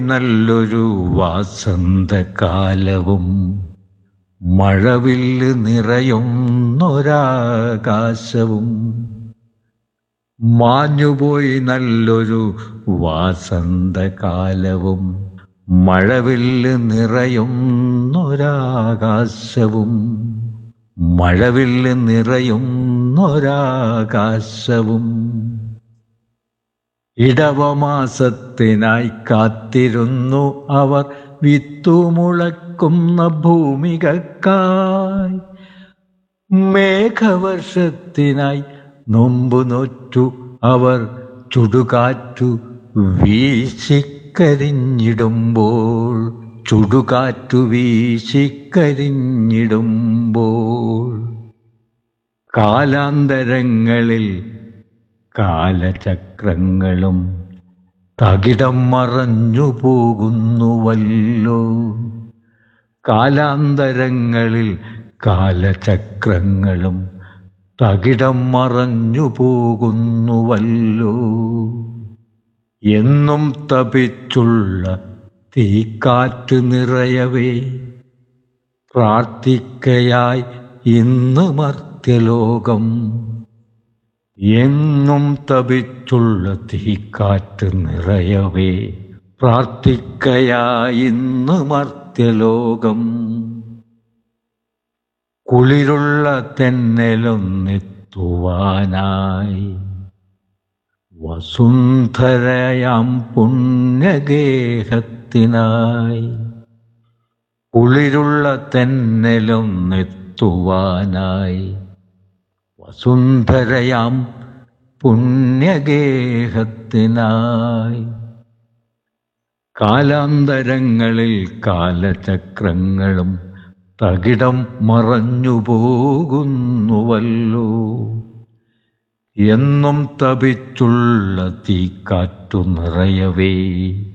നല്ലൊരു വാസന്തകാലവും മഴവില്ല് നിറയുന്നൊരാകാശവും മാഞ്ഞുപോയി. നല്ലൊരു വാസന്തകാലവും മഴവില്ല് നിറയുന്നൊരാകാശവും മഴവില്ല് നിറയുന്നൊരാകാശവും ഇടവമാസത്തിനായി കാത്തിരുന്നു അവർ വിത്തുമുളക്കുന്ന ഭൂമികൾക്കായി. മേഘവർഷത്തിനായി നൊമ്പുനൊറ്റു അവർ ചുടുകാറ്റു വീശിക്കരിഞ്ഞിടുമ്പോൾ ചുടുകാറ്റു വീശിക്കരിഞ്ഞിടുമ്പോൾ കാലാന്തരങ്ങളിൽ കാലചക്രങ്ങളും തകിടം മറഞ്ഞു പോകുന്നുവല്ലോ. കാലാന്തരങ്ങളിൽ കാലചക്രങ്ങളും തകിടം മറഞ്ഞു പോകുന്നുവല്ലോ. എന്നും തപിച്ചുള്ള തീക്കാറ്റ് നിറയവേ പ്രാർത്ഥിക്കയായി ഇന്ന് മർത്യലോകം. എന്നും തപിച്ചുള്ള തീക്കാറ്റ് നിറയവേ പ്രാർത്ഥിക്കയായി ഇന്ന് മർത്യലോകം. കുളിരുള്ള തെന്നലൊന്നെത്തുവാനായി വസുന്ധരയാം പുണ്യഗേഹത്തിനായി. കുളിരുള്ള തെന്നലൊന്നെത്തുവാനായി വസുന്ധരയാം പുണ്യഗേഹത്തിനായി. കാലാന്തരങ്ങളിൽ കാലചക്രങ്ങളും തകിടം മറഞ്ഞു പോകുന്നുവല്ലോ. എന്നും തപിച്ചുള്ള തീക്കാറ്റു നിറയവേ